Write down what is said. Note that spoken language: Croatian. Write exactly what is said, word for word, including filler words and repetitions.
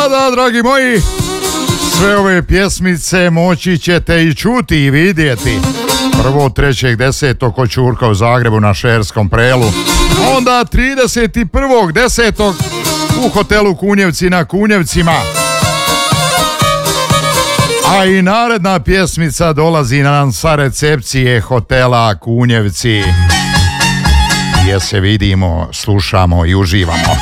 Da, da, dragi moji, sve ove pjesmice moći ćete i čuti i vidjeti. Prvo trećeg desetog kod Ćurka u Zagrebu na Šerskom prelu. Onda trideset prvog desetog u hotelu Kunjevci na Kunjevcima. A i naredna pjesmica dolazi nam sa recepcije hotela Kunjevci, gdje se vidimo, slušamo i uživamo.